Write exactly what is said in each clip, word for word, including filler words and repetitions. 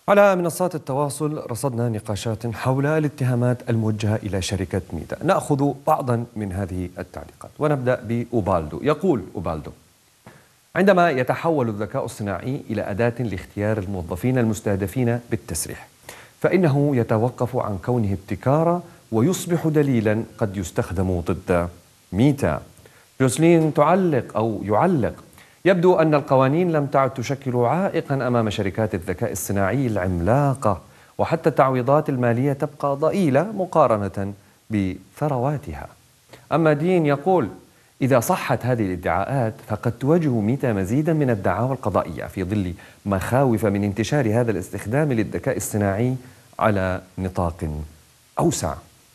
على منصات التواصل رصدنا نقاشات حول الاتهامات الموجهة إلى شركة ميتا. نأخذ بعضا من هذه التعليقات ونبدأ بأوبالدو. يقول أوبالدو: عندما يتحول الذكاء الصناعي إلى أداة لاختيار الموظفين المستهدفين بالتسريح، فإنه يتوقف عن كونه ابتكارا ويصبح دليلا قد يستخدم ضد ميتا. جوسلين تعلق أو يعلق: يبدو أن القوانين لم تعد تشكل عائقا أمام شركات الذكاء الصناعي العملاقة، وحتى التعويضات المالية تبقى ضئيلة مقارنة بثرواتها. أما دين يقول: إذا صحت هذه الادعاءات فقد تواجه ميتا مزيدا من الدعاوى القضائية في ظل مخاوف من انتشار هذا الاستخدام للذكاء الصناعي على نطاق أوسع.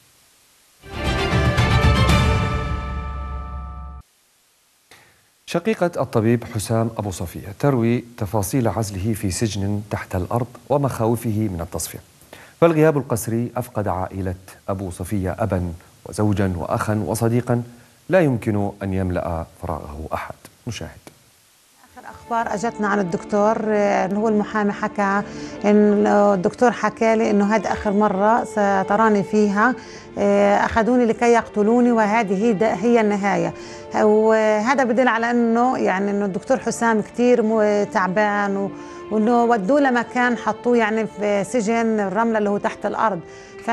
شقيقة الطبيب حسام أبو صفية تروي تفاصيل عزله في سجن تحت الأرض ومخاوفه من التصفية. فالغياب القسري أفقد عائلة أبو صفية أبا وزوجا وأخا وصديقا لا يمكن أن يملأ فراغه أحد. نشاهد. آخر أخبار أجتنا عن الدكتور اللي هو المحامي حكى إن الدكتور حكى لي إنه هذه آخر مرة ستراني فيها، أخذوني لكي يقتلوني وهذه هي النهاية. وهذا بدل على إنه يعني إنه الدكتور حسام كتير تعبان، وإنه ودوه لمكان حطوه يعني في سجن الرملة اللي هو تحت الأرض. ف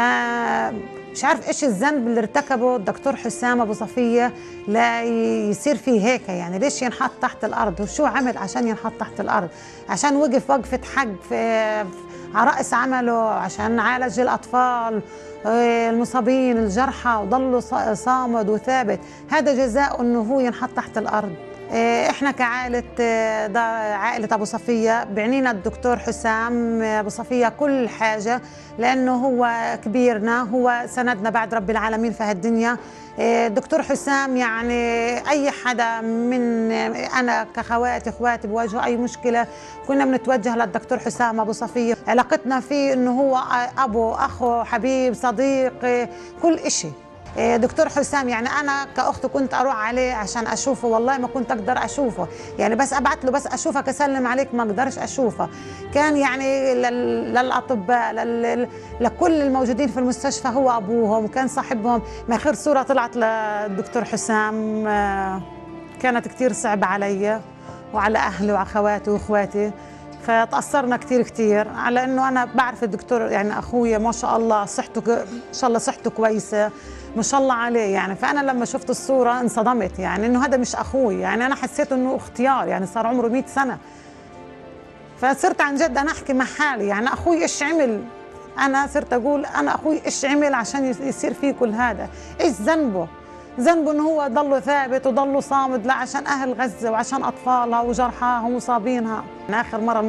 مش عارف ايش الذنب اللي ارتكبه الدكتور حسام ابو صفيه لا يصير فيه هيك، يعني ليش ينحط تحت الارض؟ وشو عمل عشان ينحط تحت الارض؟ عشان وقف وقفه حق في على راس عمله، عشان عالج الاطفال المصابين الجرحى وضلوا صامد وثابت. هذا جزاء انه هو ينحط تحت الارض. احنا كعائله عائله ابو صفيه بعنينا الدكتور حسام ابو صفيه كل حاجه، لانه هو كبيرنا، هو سندنا بعد رب العالمين في هالدنيا. الدكتور حسام يعني اي حدا من انا كخواتي اخواتي بواجهوا اي مشكله كنا بنتوجه للدكتور حسام ابو صفيه. علاقتنا فيه انه هو ابو اخو حبيب صديق كل إشي. دكتور حسام يعني أنا كأخته كنت أروح عليه عشان أشوفه، والله ما كنت أقدر أشوفه، يعني بس أبعت له بس أشوفك أسلم عليك ما أقدرش أشوفه. كان يعني للأطباء لل... لكل الموجودين في المستشفى هو أبوهم وكان صاحبهم. ما آخر صورة طلعت للدكتور حسام كانت كتير صعبة علي وعلى أهلي وأخواتي وإخواتي، فتأثرنا كتير كتير على إنه أنا بعرف الدكتور يعني أخويا ما شاء الله صحته إن شاء الله صحته كويسة ما شاء الله عليه. يعني فأنا لما شفت الصورة انصدمت، يعني إنه هذا مش أخوي، يعني أنا حسيت إنه اختيار، يعني صار عمره مئة سنة. فصرت عن جد أنا أحكي مع حالي، يعني أخوي إيش عمل؟ أنا صرت أقول أنا أخوي إيش عمل عشان يصير فيه كل هذا؟ إيش ذنبه؟ ذنبه إنه هو ضله ثابت وضله صامد لا عشان أهل غزة وعشان أطفالها وجرحاها ومصابينها. آخر مرة